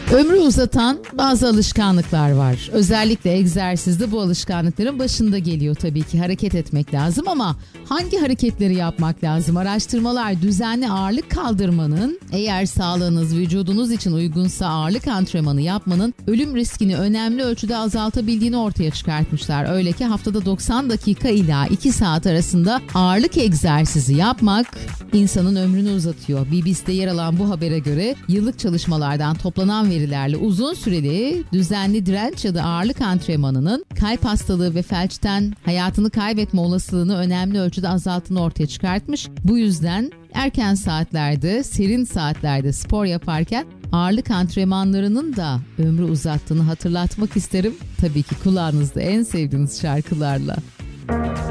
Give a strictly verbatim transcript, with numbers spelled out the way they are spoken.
Ömrü uzatan bazı alışkanlıklar var. Özellikle egzersizde bu alışkanlıkların başında geliyor tabii ki. Hareket etmek lazım ama hangi hareketleri yapmak lazım? Araştırmalar düzenli ağırlık kaldırmanın, eğer sağlığınız, vücudunuz için uygunsa ağırlık antrenmanı yapmanın ölüm riskini önemli ölçüde azaltabildiğini ortaya çıkartmışlar. Öyle ki haftada doksan dakika ila iki saat arasında ağırlık egzersizi yapmak insanın ömrünü uzatıyor. B B C'de yer alan bu habere göre yıllık çalışmalardan toplanan verilerle uzun süreli düzenli direnç ya da ağırlık antrenmanının kalp hastalığı ve felçten hayatını kaybetme olasılığını önemli ölçüde azalttığını ortaya çıkartmış. Bu yüzden erken saatlerde, serin saatlerde spor yaparken ağırlık antrenmanlarının da ömrü uzattığını hatırlatmak isterim. Tabii ki kulağınızda en sevdiğiniz şarkılarla.